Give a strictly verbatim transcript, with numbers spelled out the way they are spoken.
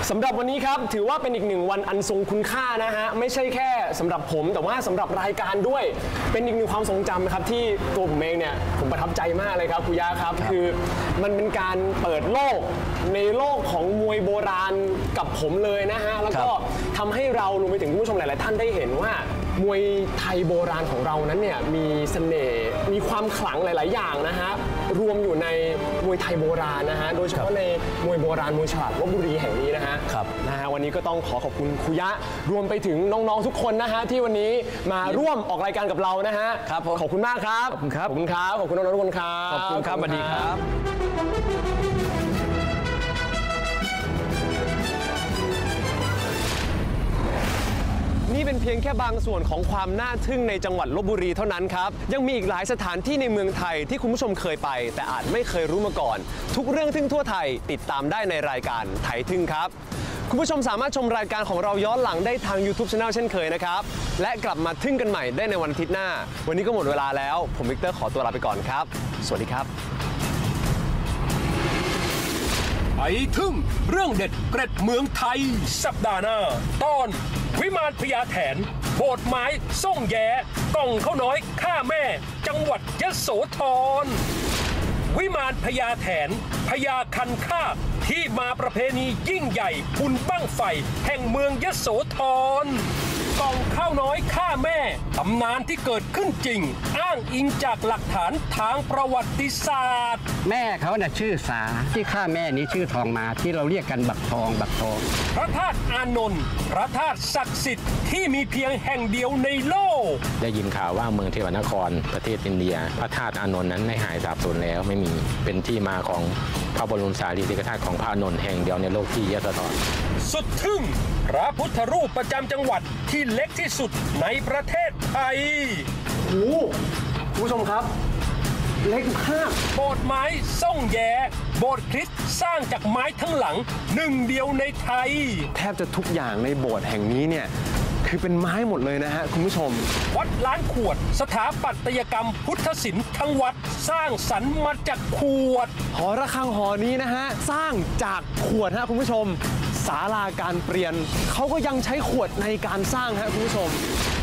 สำหรับวันนี้ครับถือว่าเป็นอีกหนึ่งวันอันทรงคุณค่านะฮะไม่ใช่แค่สำหรับผมแต่ว่าสำหรับรายการด้วยเป็นอีกหนึ่งความทรงจำครับที่ตัวผมเองเนี่ยผมประทับใจมากเลยครับคุณย่าครับคือมันเป็นการเปิดโลกในโลกของมวยโบราณกับผมเลยนะฮะแล้วก็ทำให้เรารวมไปถึงผู้ชมหลายๆท่านได้เห็นว่ามวยไทยโบราณของเรานั้นเนี่ยมีเสน่ห์มีความขลังหลายๆอย่างนะฮะรวมอยู่ในมวยไทยโบราณนะฮะโดยเฉพาะในมวยโบราณมวยฉลาดลพบุรีแห่งนี้นะฮะนะฮะวันนี้ก็ต้องขอขอบคุณครูยะรวมไปถึงน้องๆทุกคนนะฮะที่วันนี้มาร่วมออกรายการกับเรานะฮะขอบคุณมากครับขอบคุณครับขอบคุณครับขอบคุณน้องๆทุกคนครับขอบคุณครับสวัสดีครับนี่เป็นเพียงแค่บางส่วนของความน่าทึ่งในจังหวัดลพบุรีเท่านั้นครับยังมีอีกหลายสถานที่ในเมืองไทยที่คุณผู้ชมเคยไปแต่อาจไม่เคยรู้มาก่อนทุกเรื่องทึ่งทั่วไทยติดตามได้ในรายการไทยทึ่งครับคุณผู้ชมสามารถชมรายการของเราย้อนหลังได้ทาง YouTube Channel เช่นเคยนะครับและกลับมาทึ่งกันใหม่ได้ในวันอาทิตย์หน้าวันนี้ก็หมดเวลาแล้วผมวิกเตอร์ขอตัวลาไปก่อนครับสวัสดีครับไอ้ทึ่งเรื่องเด็ดเกร็ดเมืองไทยสัปดาห์หน้าตอนวิมานพญาแถนโบสถ์ไม้ส่งแย่กล่องข้าวน้อยฆ่าแม่จังหวัดยโสธรวิมานพญาแถนพญาคันคากที่มาประเพณียิ่งใหญ่บุญบั้งไฟแห่งเมืองยโสธรกล่องข้าวน้อยฆ่าแม่ตำนานที่เกิดขึ้นจริงอ้างอิงจากหลักฐานทางประวัติศาสตร์แม่เขาน่ะชื่อสาที่ฆ่าแม่นี้ชื่อทองมาที่เราเรียกกันบักทองบักทองพระธาตุอานนท์พระธาตุศักดิ์สิทธิ์ที่มีเพียงแห่งเดียวในโลกได้ยินข่าวว่าเมืองเทวนครประเทศอินเดียพระธาตุอานนท์นั้นได้หายสาบสูญแล้วไม่มีเป็นที่มาของพระบรมสารีริกธาตุของพระอานนท์แห่งเดียวในโลกที่ยโสธรสุดทึ่งพระพุทธรูปประจำจังหวัดที่เล็กที่สุดในประเทศไทยโอ้คุณผู้ชมครับเล็กมากโบสถ์ไม้ส่งแย่โบสถ์คริสต์สร้างจากไม้ทั้งหลังหนึ่งเดียวในไทยแทบจะทุกอย่างในโบสถ์แห่งนี้เนี่ยคือเป็นไม้หมดเลยนะฮะคุณผู้ชมวัดล้านขวดสถาปัตยกรรมพุทธศิลป์ทั้งวัดสร้างสรรค์มาจากขวดหอระฆังหอนี้นะฮะสร้างจากขวดฮะคุณผู้ชมศาลาการเปลี่ยนเขาก็ยังใช้ขวดในการสร้างฮะคุณผู้ชม